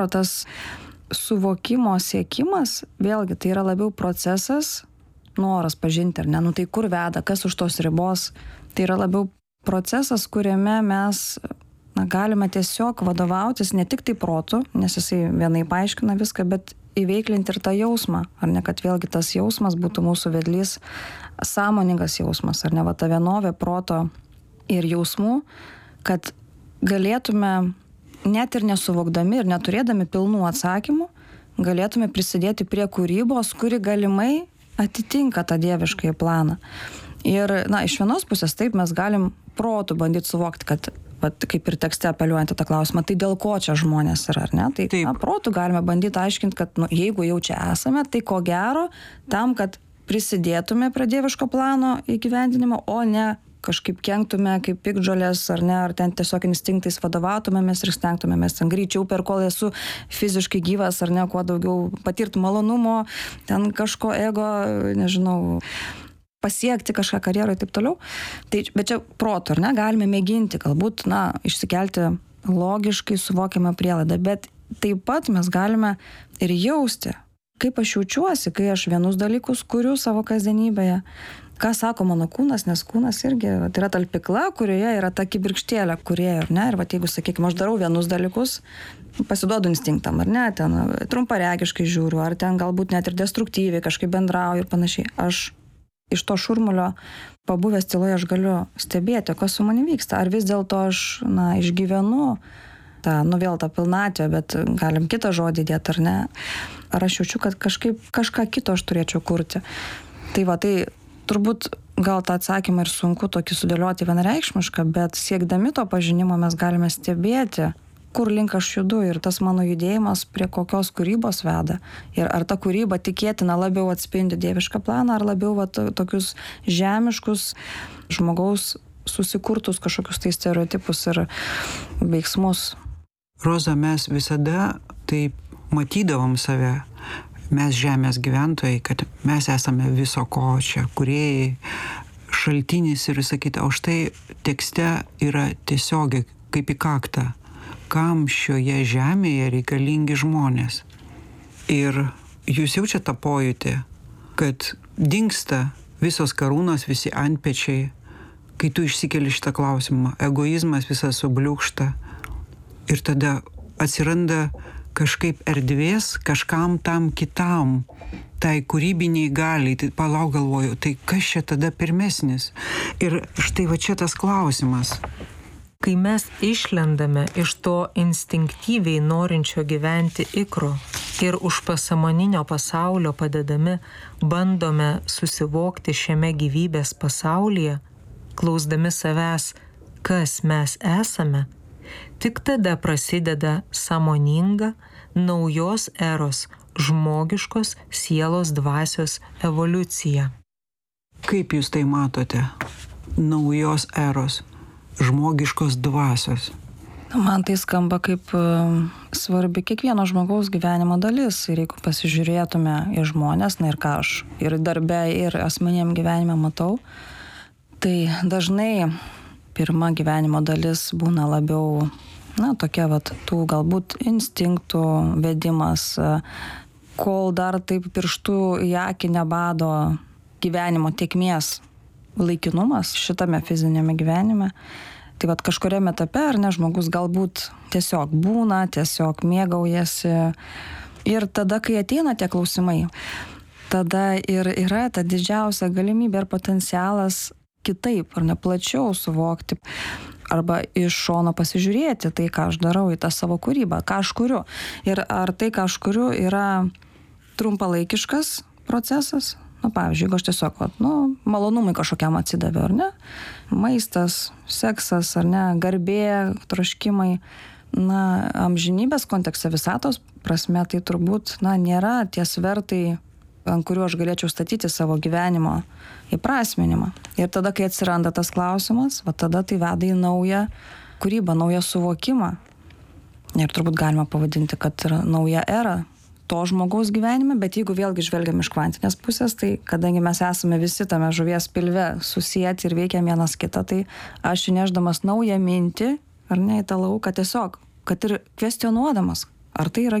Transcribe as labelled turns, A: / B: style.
A: O tas suvokimo siekimas, vėlgi, tai yra labiau procesas, noras pažinti, ar ne, nu tai kur veda, kas už tos ribos. Tai yra labiau procesas, kuriame mes galime tiesiog vadovautis ne tik tai protu, nes jisai vienai paaiškina viską, bet įveiklinti ir tą jausmą, ar ne, kad vėlgi tas jausmas būtų mūsų vedlys, sąmoningas jausmas, ar ne, va ta vienovė proto ir jausmų, kad galėtume net ir nesuvokdami ir neturėdami pilnų atsakymų, galėtume prisidėti prie kūrybos, kuri galimai atitinka tą dieviškąjį planą. Ir, iš vienos pusės taip mes galim protu bandyti suvokti, kad, kaip ir tekste apeliuojant į tą klausimą, tai dėl ko čia žmonės yra, ar ne? Tai protu galime bandyti aiškinti, kad jeigu jau čia esame, tai ko gero tam, kad prisidėtume prie dieviško plano įgyvendinimo, o ne kažkaip kenktume kaip piktžolės, ar ne, ar ten tiesiog instinktais vadovautumėmės ir stengtumėmės ten greičiau, per kol esu fiziškai gyvas, ar ne, kuo daugiau patirti malonumo, ten kažko ego, nežinau, pasiekti kažką karjeroje ir taip toliau. Tai, bet čia proto, ar ne, galime mėginti, galbūt, išsikelti logiškai suvokiamą prielaidą, bet taip pat mes galime ir jausti, kaip aš jaučiuosi, kai aš vienus dalykus kuriu savo kasdienybėje. Ką sako mano kūnas, nes kūnas irgi tai yra talpikla, kurioje yra ta kibirkštėlė, kurie, ar ne, ir jeigu, sakykime, aš darau vienus dalykus, pasiduodu instinktam, ar ne, ten trumparegiškai žiūriu, ar ten galbūt net ir destruktyviai kažkaip bendrauju ir panašiai. Aš iš to šurmulio pabuvęs tyloje aš galiu stebėti, kas su manimi vyksta. Ar vis dėlto aš, išgyvenu tą, vėl tą pilnatvę, bet galim kitą žodį dėti, ar ne. Ar aš jaučiu, kad kažką kito aš turėčiau kurti. Tai turbūt gal tą atsakymą ir sunku tokį sudėlioti vienareikšmišką, bet siekdami to pažinimo mes galime stebėti, kur link aš judu ir tas mano judėjimas prie kokios kūrybos veda. Ir ar ta kūryba tikėtina labiau atspindi dievišką planą, ar labiau tokius žemiškus žmogaus susikurtus kažkokius tai stereotipus ir veiksmus.
B: Roza, mes visada taip matydavom save, mes žemės gyventojai, kad mes esame viso ko čia, kūrėjai, šaltinis ir visa kita. O štai tekste yra tiesiogiai kaip į kaktą, kam šioje žemėje reikalingi žmonės. Ir jūs jaučiate tą pojūtį, kad dingsta visos karūnos, visi antpečiai, kai tu išsikeli šitą klausimą, egoizmas visas subliūkšta ir tada atsiranda kažkaip erdvės kažkam tam kitam, tai kūrybiniai galiai. Tai palauk, galvoju, tai kas čia tada pirmesnis? Ir štai va čia tas klausimas.
C: Kai mes išlendame iš to instinktyviai norinčio gyventi ikro ir už pasąmoninio pasaulio padedami bandome susivokti šiame gyvybės pasaulyje, klausdami savęs, kas mes esame, tik tada prasideda sąmoninga naujos eros žmogiškos sielos dvasios evoliucija.
B: Kaip jūs tai matote? Naujos eros žmogiškos dvasios.
A: Man tai skamba kaip svarbi kiekvieno žmogaus gyvenimo dalis. Ir jeigu pasižiūrėtume į žmonės, ir ką aš ir darbe, ir asmeniniam gyvenime matau, tai dažnai pirma gyvenimo dalis būna labiau, tokia tų galbūt instinktų vedimas, kol dar taip pirštų į akį nebado gyvenimo tėkmės laikinumas šitame fizinėme gyvenime. Tai kažkuriame etape, ar ne, žmogus galbūt tiesiog būna, tiesiog mėgaujasi. Ir tada, kai ateina tie klausimai, tada ir yra ta didžiausia galimybė ir potencialas kitaip ar ne plačiau suvokti arba iš šono pasižiūrėti tai, ką aš darau, į tą savo kūrybą, ką aš kuriu. Ir ar tai, ką aš kuriu, yra trumpalaikiškas procesas. Pavyzdžiui, jeigu aš tiesiog, malonumai kažkokiam atsidaviau, ar ne? Maistas, seksas, ar ne? Garbė, troškimai. Amžinybės kontekste visatos prasme, tai turbūt, nėra tie svertai, ant kuriuo aš galėčiau statyti savo gyvenimo įprasminimą. Ir tada, kai atsiranda tas klausimas, tada tai veda į naują kūrybą, naują suvokimą. Ir turbūt galima pavadinti, kad yra nauja era to žmogaus gyvenime, bet jeigu vėlgi žvelgiam iš kvantinės pusės, tai kadangi mes esame visi tame žuvies pilve susijęti ir veikiam vienas kitą, tai aš įnešdamas naują mintį, ar ne, į tą lauką tiesiog, kad ir kvestionuodamas ar tai yra